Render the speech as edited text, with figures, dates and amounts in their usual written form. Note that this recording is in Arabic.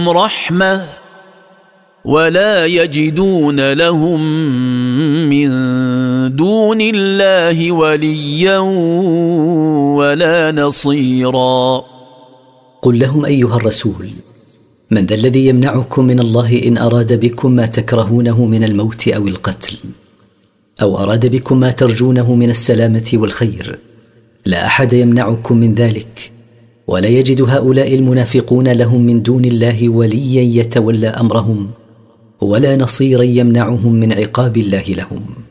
رحمة ولا يجدون لهم من دون الله وليا ولا نصيرا. قل لهم أيها الرسول: من ذا الذي يمنعكم من الله إن أراد بكم ما تكرهونه من الموت أو القتل، أو أراد بكم ما ترجونه من السلامة والخير؟ لا أحد يمنعكم من ذلك، ولا يجد هؤلاء المنافقون لهم من دون الله وليا يتولى أمرهم، ولا نصيرا يمنعهم من عقاب الله لهم.